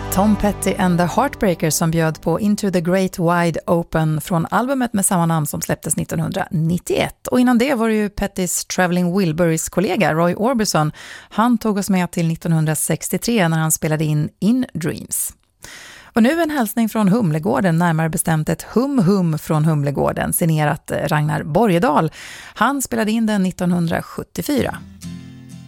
Tom Petty and the Heartbreakers som bjöd på Into the Great Wide Open från albumet med samma namn som släpptes 1991. Och innan det var det ju Pettys Traveling Wilburys-kollega Roy Orbison. Han tog oss med till 1963 när han spelade in Dreams. Och nu en hälsning från Humlegården, närmare bestämt ett hum från Humlegården, signerat Ragnar Borgedal. Han spelade in den 1974.